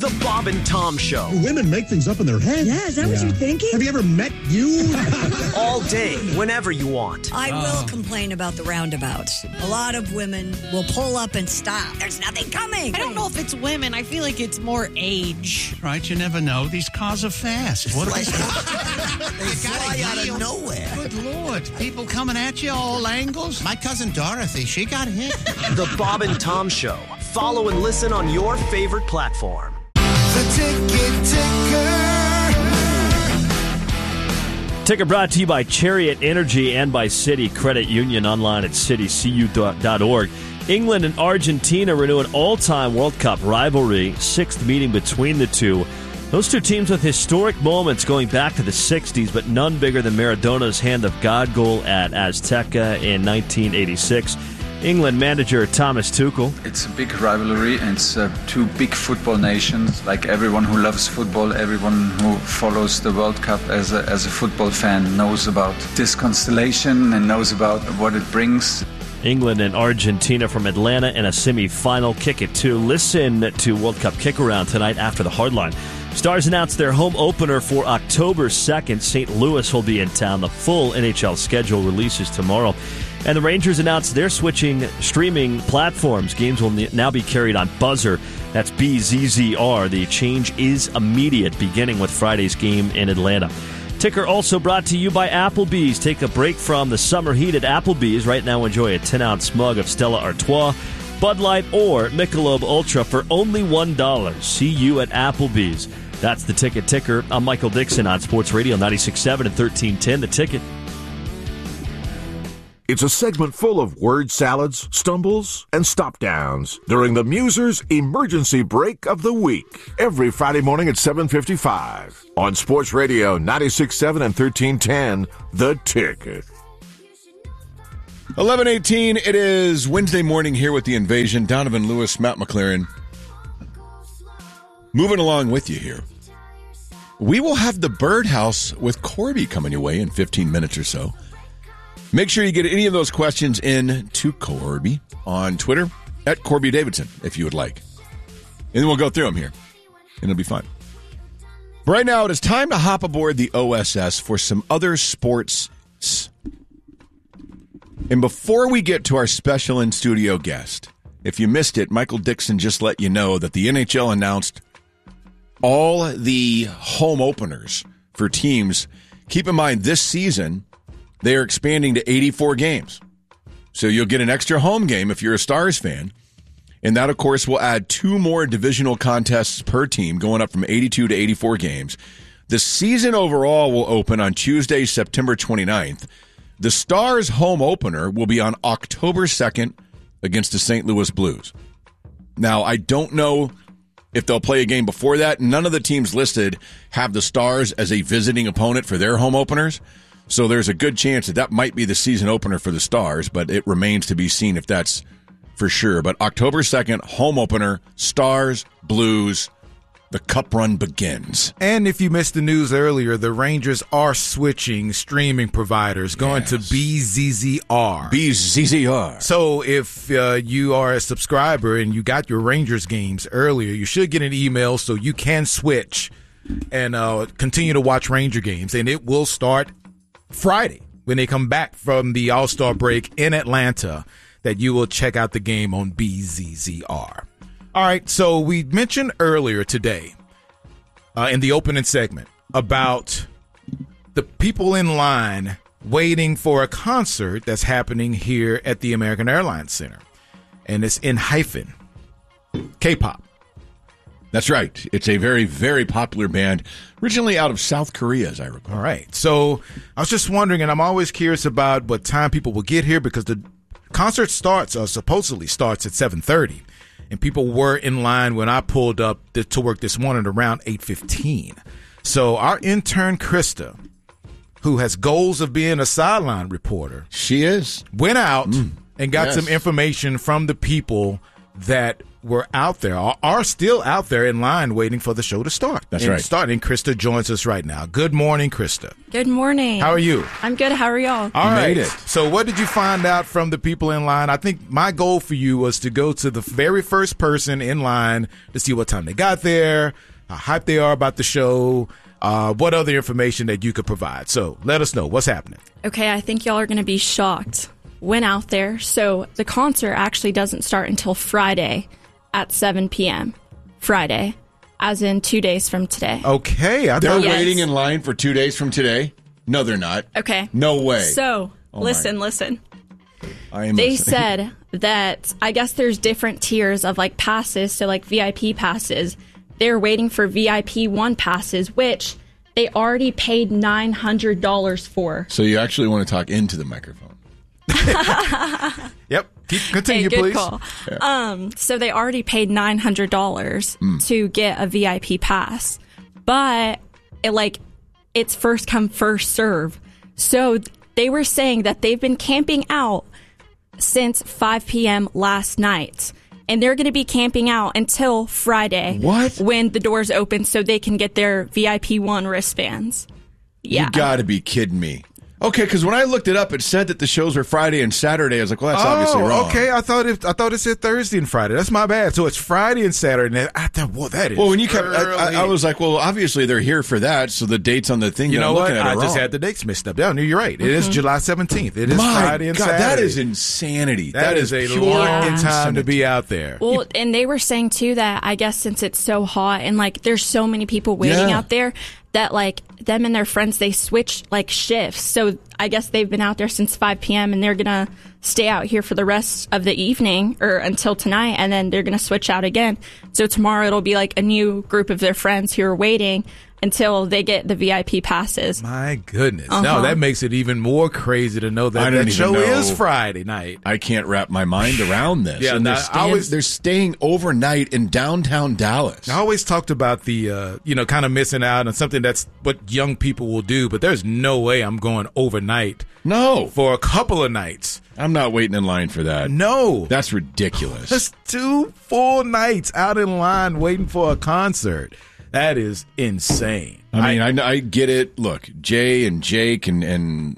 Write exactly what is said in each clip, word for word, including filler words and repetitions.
The Bob and Tom Show. Women make things up in their head. Yeah, is that yeah. what you're thinking? Have you ever met you? All day, whenever you want. I will oh. complain about the roundabouts. A lot of women will pull up and stop. There's nothing coming. I don't know if it's women. I feel like it's more age. Right, you never know. These cars are fast. What they fly out of nowhere. Good Lord. People coming at you all angles. My cousin Dorothy, she got hit. The Bob and Tom Show. Follow and listen on your favorite platform. The Ticket Ticker. Ticker brought to you by Chariot Energy and by Citi Credit Union, online at citi c u dot org. England and Argentina renew an all-time World Cup rivalry, sixth meeting between the two. Those two teams with historic moments going back to the sixties, but none bigger than Maradona's hand of God goal at Azteca in nineteen eighty-six. England manager Thomas Tuchel. It's a big rivalry, and it's uh, two big football nations. Like everyone who loves football, everyone who follows the World Cup as a, as a football fan knows about this constellation and knows about what it brings. England and Argentina from Atlanta in a semi-final. Kick it to listen to World Cup Kick-Around tonight after the Hardline. Stars announced their home opener for October second. Saint Louis will be in town. The full N H L schedule releases tomorrow. And the Rangers announced they're switching streaming platforms. Games will now be carried on Buzzer. That's B Z Z R. The change is immediate, beginning with Friday's game in Atlanta. Ticker also brought to you by Applebee's. Take a break from the summer heat at Applebee's. Right now, enjoy a ten-ounce mug of Stella Artois, Bud Light, or Michelob Ultra for only one dollar. See you at Applebee's. That's the Ticket Ticker. I'm Michael Dixon on Sports Radio ninety-six point seven and thirteen ten. The Ticket. It's a segment full of word salads, stumbles, and stop-downs during the Musers Emergency Break of the Week. Every Friday morning at seven fifty-five on Sports Radio ninety-six point seven and thirteen ten, The Ticket. eleven eighteen, it is Wednesday morning here with The Invasion. Donovan Lewis, Matt McLaren. Moving along with you here. We will have the Birdhouse with Corby coming your way in fifteen minutes or so. Make sure you get any of those questions in to Corby on Twitter, at Corby Davidson, if you would like. And then we'll go through them here, and it'll be fun. But right now, it is time to hop aboard the O S S for some other sports. And before we get to our special in-studio guest, if you missed it, Michael Dixon just let you know that the N H L announced all the home openers for teams. Keep in mind, this season, they are expanding to eighty-four games. So you'll get an extra home game if you're a Stars fan. And that, of course, will add two more divisional contests per team, going up from eighty-two to eighty-four games. The season overall will open on Tuesday, September twenty-ninth. The Stars' home opener will be on October second against the Saint Louis Blues. Now, I don't know if they'll play a game before that. None of the teams listed have the Stars as a visiting opponent for their home openers. So there's a good chance that that might be the season opener for the Stars, but it remains to be seen if that's for sure. But October second, home opener, Stars, Blues, the Cup run begins. And if you missed the news earlier, the Rangers are switching streaming providers, going yes. to B Z Z R. B Z Z R. So if uh, you are a subscriber and you got your Rangers games earlier, you should get an email so you can switch and uh, continue to watch Ranger games. And it will start Friday when they come back from the All-Star break in Atlanta, that you will check out the game on B Z Z R. All right, so we mentioned earlier today uh, in the opening segment about the people in line waiting for a concert that's happening here at the American Airlines Center, and it's in Hyphen, K-pop. That's right. It's a very, very popular band, originally out of South Korea, as I recall. All right. So I was just wondering, and I'm always curious about what time people will get here, because the concert starts, or supposedly starts at seven thirty, and people were in line when I pulled up to work this morning around eight fifteen. So our intern, Krista, who has goals of being a sideline reporter. She is. Went out mm. and got yes. some information from the people that were out there, are, are still out there in line waiting for the show to start. That's and right. Starting, Krista joins us right now. Good morning, Krista. Good morning. How are you? I'm good. How are y'all? All You right. made it. So what did you find out from the people in line? I think my goal for you was to go to the very first person in line to see what time they got there, how hyped they are about the show, uh, what other information that you could provide. So let us know what's happening. Okay, I think y'all are going to be shocked. Went out there. So the concert actually doesn't start until Friday at seven p.m. Friday, as in two days from today. Okay. I They're thought Yes. waiting in line for two days from today? No, they're not. Okay. No way. So, Oh my- listen, listen. I am They listening. said that I guess there's different tiers of like passes, so like V I P passes. They're waiting for V I P one passes, which they already paid nine hundred dollars for. So you actually want to talk into the microphone. Yep. Keep, continue, Hey, good please. call. Um, so they already paid nine hundred dollars Mm. to get a V I P pass, but it, like it's first come first serve. So they were saying that they've been camping out since five p.m. last night, and they're going to be camping out until Friday. What? When the doors open, so they can get their V I P one wristbands. Yeah. You got to be kidding me. Okay, because when I looked it up, it said that the shows were Friday and Saturday. I was like, well, that's obviously Oh, wrong. okay. I thought it. I thought it said Thursday and Friday. That's my bad. So it's Friday and Saturday. And I thought, well, that is. Well, when you kept, I, I, I early. was like, well, obviously they're here for that, so the dates on the thing You that know I'm what? looking at I are just wrong. had the dates mixed up. Yeah, no, you're right. It is Mm-hmm. July seventeenth. It is My Friday and God, Saturday. that is insanity. that is, a pure long time insanity. to be out there. Well, and they were saying too that I guess since it's so hot and like there's so many people waiting Yeah. out there that like them and their friends they switch like shifts. So I guess they've been out there since five p.m. and they're gonna stay out here for the rest of the evening or until tonight, and then they're gonna switch out again. So tomorrow it'll be like a new group of their friends who are waiting until they get the V I P passes. My goodness. Uh-huh. No, that makes it even more crazy to know I that don't that even show know. is Friday night. I can't wrap my mind around this. Yeah, and they're, now, I stand- always- they're staying overnight in downtown Dallas. I always talked about the, uh, you know, kind of missing out on something that's what young people will do, but there's no way I'm going overnight No, for a couple of nights. I'm not waiting in line for that. No. That's ridiculous. That's two full nights out in line waiting for a concert. That is insane. I mean, I, I get it. Look, Jay and Jake and, and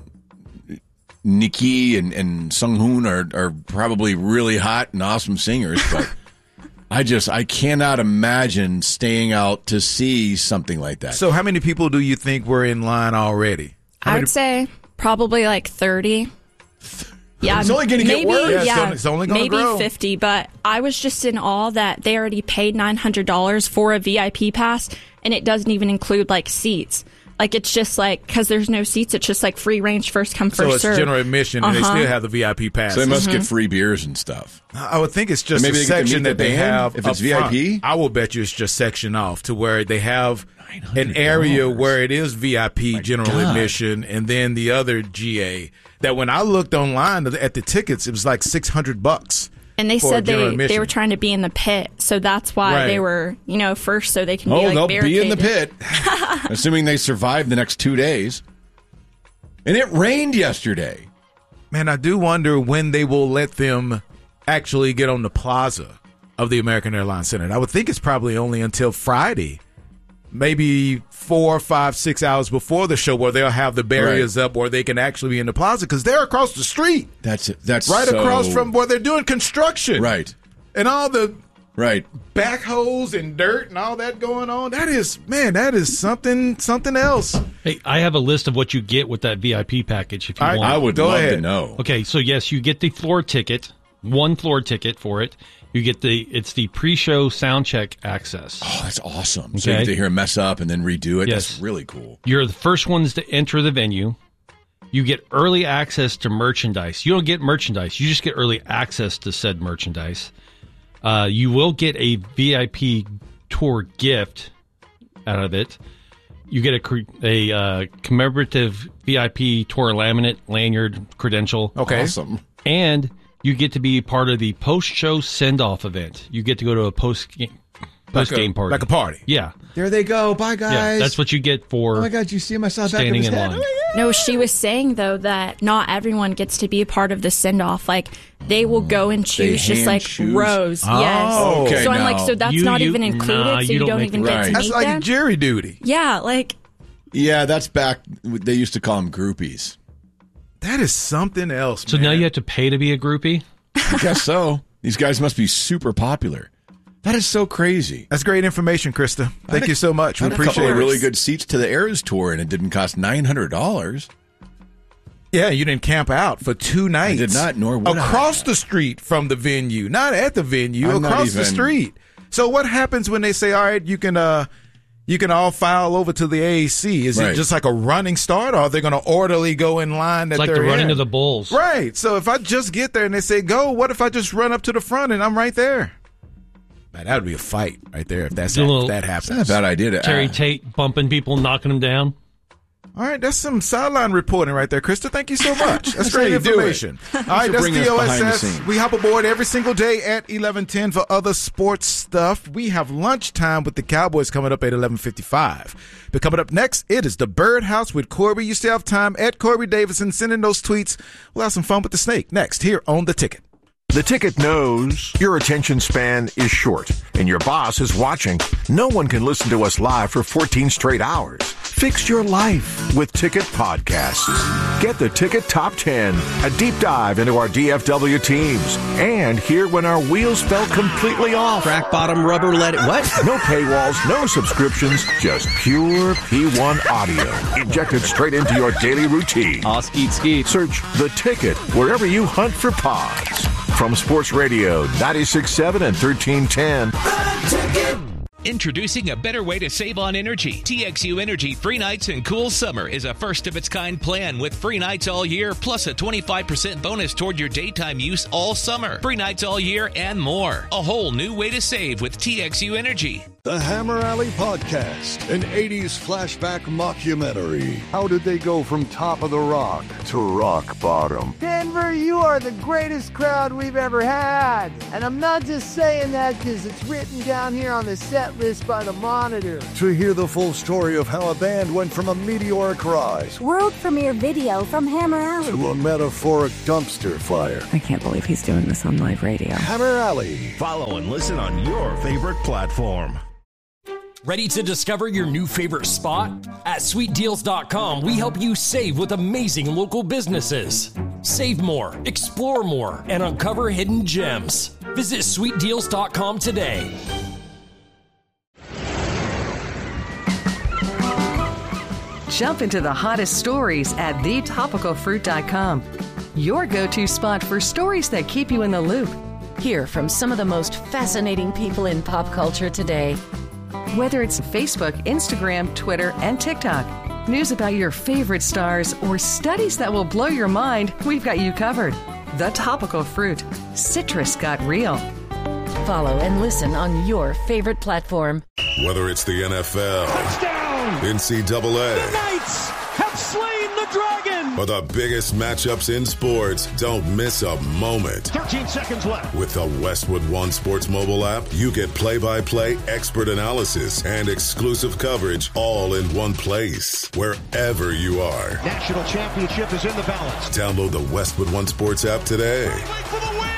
Nikki and, and Sung Hoon are, are probably really hot and awesome singers, but I just, I cannot imagine staying out to see something like that. So how many people do you think were in line already? How I many- would say probably like thirty. Yeah, It's only gonna get maybe, worse. Yeah, it's Yeah, gonna- it's only gonna maybe grow. fifty. But I was just in awe that they already paid nine hundred dollars for a V I P pass, and it doesn't even include like seats. Like it's just like because there's no seats, it's just like free range, first come, first So it's serve. general admission, and they Uh-huh. still have the V I P pass. So they must get free beers and stuff. I would think it's just Maybe a they get to section meet that the they band have if up it's V I P? front. I will bet you it's just section off to where they have an area where it is V I P general God. admission, and then the other G A. That when I looked online at the tickets, it was like six hundred bucks. And they for said general they, admission. they were trying to be in the pit, so that's why Right. they were, you know, first so they can Oh, be like they'll be in the barricaded. pit, assuming they survive the next two days. And it rained yesterday. Man, I do wonder when they will let them actually get on the plaza of the American Airlines Center. I would think it's probably only until Friday, maybe four, five, six hours before the show, where they'll have the barriers up where they can actually be in the plaza because they're across the street, That's that's right so- across from where they're doing construction, right, and all the right. backhoes and dirt and all that going on. That is, man, that is something something else. Hey, I have a list of what you get with that V I P package if you I- want. I would Go love ahead. to know. Okay, so yes, you get the floor ticket, one floor ticket for it. You get the it's the pre-show sound check access. Oh, that's awesome. So you Okay. get to hear him mess up and then redo it. Yes. That's really cool. You're the first ones to enter the venue. You get early access to merchandise. You don't get merchandise. You just get early access to said merchandise. Uh, you will get a V I P tour gift out of it. You get a cre- a uh, commemorative V I P tour laminate lanyard credential. Okay. Awesome. And you get to be part of the post-show send-off event. You get to go to a post-game, post-game party. Like a party. Yeah. There they go. Bye, guys. Yeah, that's what you get for Oh my God, you see him? I saw the back of standing his in head. line. Oh No, she was saying, though, that not everyone gets to be a part of the send-off. Like, they will go and choose just, like, choose? rows. Oh, yes. okay, so I'm no. like, so that's You- not you- even included, nah, so you you don't don't make even the- get Right. to That's meet like them? jury duty. Yeah, like, Yeah, that's back. They used to call them groupies. That is something else, So man. now you have to pay to be a groupie? I guess so. These guys must be super popular. That is so crazy. That's great information, Krista. Thank you so much. We I had a appreciate couple of it. really good seats to the Eras Tour, and it didn't cost nine hundred dollars. Yeah, you didn't camp out for two nights. I did not, nor would I. Across the street from the venue, not at the venue, I'm not across the even- street. So what happens when they say, all right, you can uh, you can all file over to the A A C? Is Right. it just like a running start, or are they going to orderly go in line that It's like they're the running in? of the bulls. Right. So if I just get there and they say go, what if I just run up to the front and I'm right there? Man, that would be a fight right there if that's Do a little- if that happens. It's not a bad idea. To, Terry uh, Tate bumping people, knocking them down. All right, that's some sideline reporting right there, Krista. Thank you so much. That's, That's great how you do information. it. All right, should that's bring us T O S behind the S. scenes. We hop aboard every single day at eleven ten for other sports stuff. We have lunchtime with the Cowboys coming up at eleven fifty-five. But coming up next, it is the Birdhouse with Corby. You still have time at Corby Davison. Send in those tweets. We'll have some fun with the snake next here on The Ticket. The Ticket knows your attention span is short and your boss is watching. No one can listen to us live for fourteen straight hours. Fix your life with Ticket Podcasts. Get the Ticket Top ten, a deep dive into our D F W teams, and hear when our wheels fell completely off. Crack bottom rubber let it what? No paywalls, no subscriptions, just pure P one audio injected straight into your daily routine. Aw, skeet skeet. Search The Ticket wherever you hunt for pods. From Sports Radio ninety-six point seven and thirteen ten. Introducing a better way to save on energy. T X U Energy Free Nights and Cool Summer is a first-of-its-kind plan with free nights all year, plus a twenty-five percent bonus toward your daytime use all summer. Free nights all year and more. A whole new way to save with T X U Energy. The Hammer Alley Podcast, an eighties flashback mockumentary. How did they go from top of the rock to rock bottom? Denver, you are the greatest crowd we've ever had. And I'm not just saying that because it's written down here on the set list by the Monitor. To hear the full story of how a band went from a meteoric rise World premiere video from Hammer Alley. to a metaphoric dumpster fire. I can't believe he's doing this on live radio. Hammer Alley. Follow and listen on your favorite platform. Ready to discover your new favorite spot? At sweet deals dot com, we help you save with amazing local businesses. Save more, explore more, and uncover hidden gems. Visit sweet deals dot com today. Jump into the hottest stories at the topical fruit dot com. Your go-to spot for stories that keep you in the loop. Hear from some of the most fascinating people in pop culture today. Whether it's Facebook, Instagram, Twitter, and TikTok, news about your favorite stars, or studies that will blow your mind, we've got you covered. The Topical Fruit. Citrus got real. Follow and listen on your favorite platform. Whether it's the N F L, touchdown, N C double A, the Knights have slain the dragon, or the biggest matchups in sports, don't miss a moment. thirteen seconds left. With the Westwood One Sports mobile app, you get play-by-play, expert analysis, and exclusive coverage all in one place, wherever you are. National championship is in the balance. Download the Westwood One Sports app today. For the win.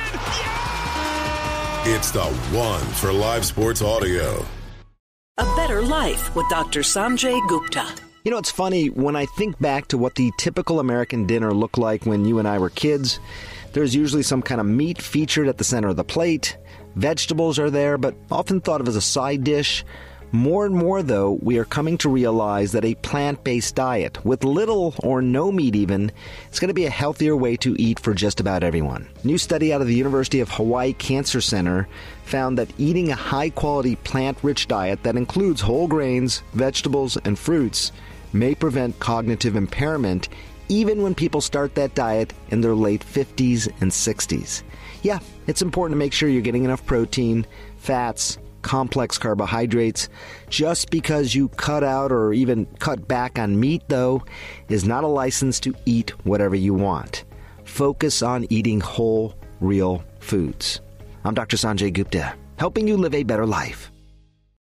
It's the one for live sports audio. A Better Life with Doctor Sanjay Gupta. You know, it's funny, when I think back to what the typical American dinner looked like when you and I were kids, there's usually some kind of meat featured at the center of the plate. Vegetables are there, but often thought of as a side dish. More and more, though, we are coming to realize that a plant-based diet, with little or no meat even, is going to be a healthier way to eat for just about everyone. A new study out of the University of Hawaii Cancer Center found that eating a high-quality plant-rich diet that includes whole grains, vegetables, and fruits may prevent cognitive impairment even when people start that diet in their late fifties and sixties. Yeah, it's important to make sure you're getting enough protein, fats, complex carbohydrates. Just because you cut out or even cut back on meat, though, is not a license to eat whatever you want. Focus on eating whole, real foods. I'm Doctor Sanjay Gupta, helping you live a better life.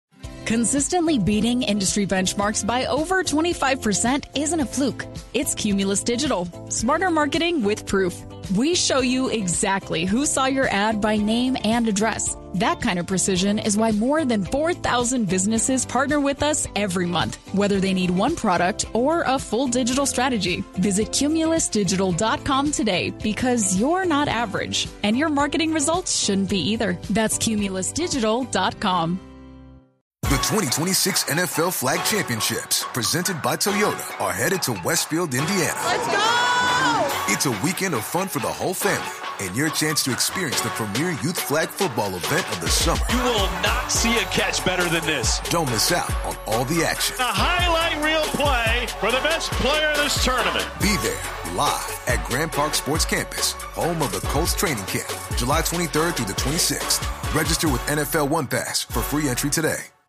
Consistently beating industry benchmarks by over twenty-five percent isn't a fluke. It's Cumulus Digital. Smarter marketing with proof. We show you exactly who saw your ad by name and address. That kind of precision is why more than four thousand businesses partner with us every month, whether they need one product or a full digital strategy. Visit cumulus digital dot com today because you're not average, and your marketing results shouldn't be either. That's cumulus digital dot com. The twenty twenty-six N F L Flag Championships, presented by Toyota, are headed to Westfield, Indiana. Let's go! It's a weekend of fun for the whole family and your chance to experience the premier youth flag football event of the summer. You will not see a catch better than this. Don't miss out on all the action. A highlight reel play for the best player of this tournament. Be there live at Grand Park Sports Campus, home of the Colts training camp, July twenty-third through the twenty-sixth. Register with N F L One Pass for free entry today.